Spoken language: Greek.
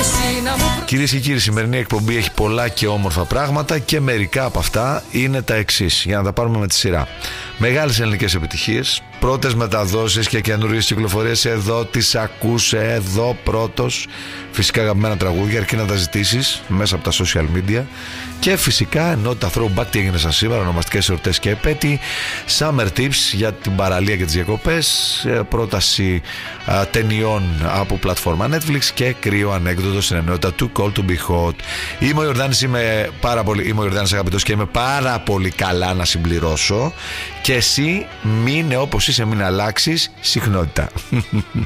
Κυρίες και κύριοι, η σημερινή εκπομπή έχει πολλά και όμορφα πράγματα και μερικά από αυτά είναι τα εξής, για να τα πάρουμε με τη σειρά. Μεγάλες ελληνικές επιτυχίες, πρώτες μεταδόσεις και καινούργιες κυκλοφορίες, εδώ τις ακούς, εδώ πρώτος. Φυσικά αγαπημένα τραγούδια, αρκεί να τα ζητήσεις μέσα από τα social media. Και φυσικά, ενώ τα throwback τι έγινε σαν σήμερα, ονομαστικές εορτές και επέτειοι, summer tips για την παραλία και τις διακοπές, πρόταση ταινιών από πλατφόρμα Netflix και κρύο ανέκδοτο στην ενότητα του Call to be hot. Είμαι ο Ιορδάνης, είμαι ο Ιορδάνης αγαπητός και είμαι πάρα πολύ καλά να συμπληρώσω. Και εσύ μείνε όπως είσαι, μην αλλάξεις συχνότητα.